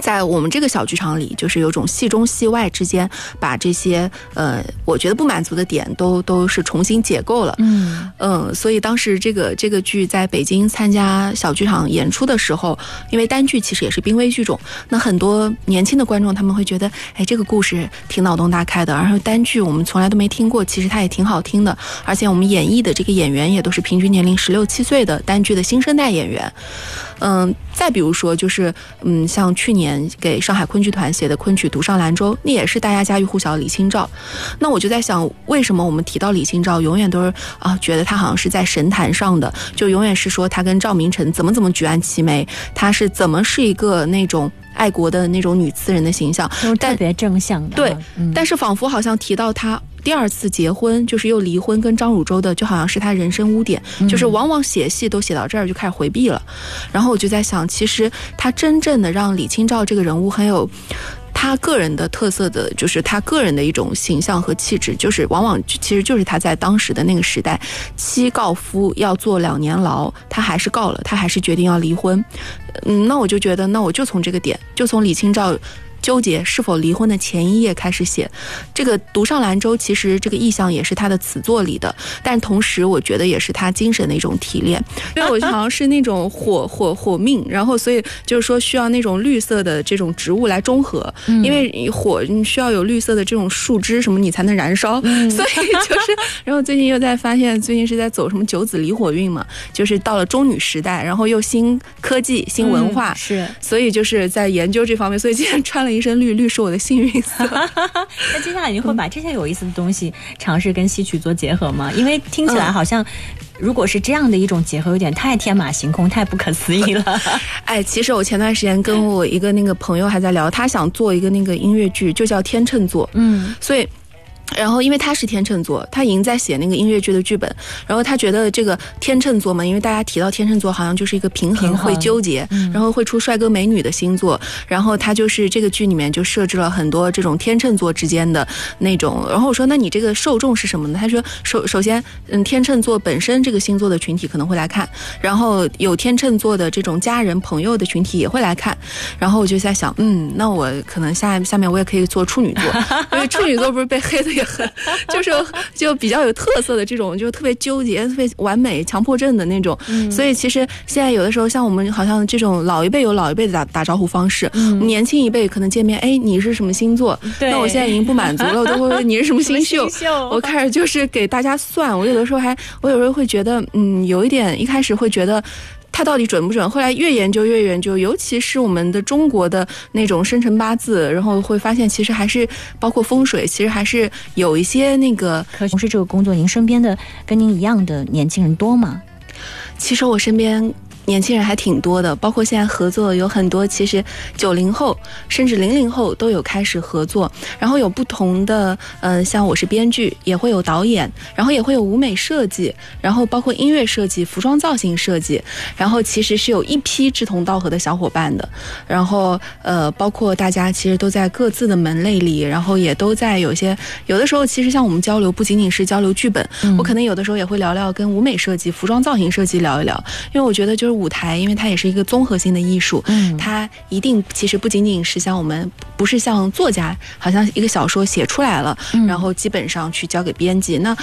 在我们这个小剧场里，就是有种戏中戏外之间，把这些我觉得不满足的点都是重新解构了。所以当时这个剧在北京参加小剧场演出的时候，因为单剧其实也是濒危剧种，那很多年轻的观众他们会觉得，哎，这个故事挺脑洞大开的，然后单剧我们从来都没听过，其实它也挺好听的，而且我们演绎的这个演员也都是平均年龄16、17岁的单剧的新生代演员。再比如说就是像去年给上海昆剧团写的昆曲《独上兰州》，那也是大家家喻户晓的李清照。那我就在想，为什么我们提到李清照永远都是觉得她好像是在神坛上的，就永远是说她跟赵明诚怎么举案齐眉，她是怎么是一个那种爱国的那种女词人的形象， 特别正向的。 对，但是仿佛好像提到她第二次结婚，就是又离婚跟张汝舟的，就好像是她人生污点，就是往往写戏都写到这儿就开始回避了。然后我就在想，其实她真正的让李清照这个人物很有他个人的特色的，就是他个人的一种形象和气质，就是往往其实就是他在当时的那个时代，妻告夫要坐2年牢，他还是告了，他还是决定要离婚。那我就觉得，那我就从这个点，就从李清照纠结是否离婚的前一页开始写。这个《独上兰州》其实这个意象也是他的词作里的，但同时我觉得也是他精神的一种提炼，因为我好像是那种火命，然后所以就是说需要那种绿色的这种植物来中和，因为火你需要有绿色的这种树枝什么你才能燃烧，所以就是然后最近又在发现，最近是在走什么9子离火运嘛，就是到了中女时代，然后又新科技新文化， 是， 所以就是在研究这方面，所以今天穿了一身绿，绿是我的幸运色。 那接下来你会把这些有意思的东西尝试跟戏曲做结合吗？因为听起来好像如果是这样的一种结合，有点太天马行空，太不可思议了。 哎，其实我前段时间跟我一个那个朋友还在聊，他想做一个那个音乐剧，就叫天秤座。所以然后因为他是天秤座，他已经在写那个音乐剧的剧本，然后他觉得这个天秤座嘛，因为大家提到天秤座好像就是一个平衡会纠结，然后会出帅哥美女的星座，然后他就是这个剧里面就设置了很多这种天秤座之间的那种。然后我说那你这个受众是什么呢？他说首先天秤座本身这个星座的群体可能会来看，然后有天秤座的这种家人朋友的群体也会来看。然后我就在想那我可能下面我也可以做处女座，因为处女座不是被黑的也很就比较有特色的这种，就特别纠结特别完美强迫症的那种。所以其实现在有的时候像我们好像这种老一辈有老一辈的打招呼方式，年轻一辈可能见面，哎，你是什么星座？那我现在已经不满足了，我都会问你是什么星宿。我开始就是给大家算，我有时候会觉得有一点，一开始会觉得它到底准不准，后来越研究，尤其是我们的中国的那种生辰八字，然后会发现其实还是包括风水，其实还是有一些那个。 从事这个工作，您身边的跟您一样的年轻人多吗？ 其实我身边年轻人还挺多的，包括现在合作有很多，其实90后甚至00后都有开始合作，然后有不同的像我是编剧，也会有导演，然后也会有舞美设计，然后包括音乐设计、服装造型设计，然后其实是有一批志同道合的小伙伴的，然后包括大家其实都在各自的门类里，然后也都在有的时候其实像我们交流不仅仅是交流剧本，我可能有的时候也会聊聊跟舞美设计、服装造型设计聊一聊，因为我觉得就是舞台，因为它也是一个综合性的艺术，它一定其实不仅仅是像我们，不是像作家好像一个小说写出来了，然后基本上去交给编辑，那